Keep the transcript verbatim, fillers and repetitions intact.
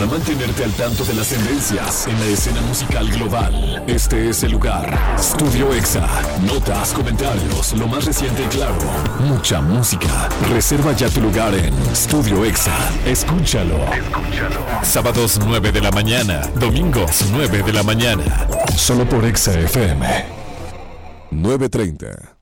mantenerte al tanto de las tendencias en la escena musical global. Este es el lugar. Studio Exa. Notas, comentarios, lo más reciente y claro. Mucha música. Reserva ya tu lugar en Studio Exa. Escúchalo. Escúchalo. Sábados nueve de la mañana. Domingos nueve de la mañana. Solo por Exa F M. nueve treinta.